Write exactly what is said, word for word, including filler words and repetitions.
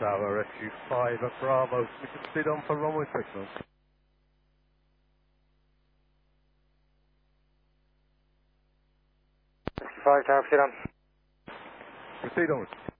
Tower, Rescue five at Bravo. We can proceed on for runway six now. five Tower, proceed on. Proceed on.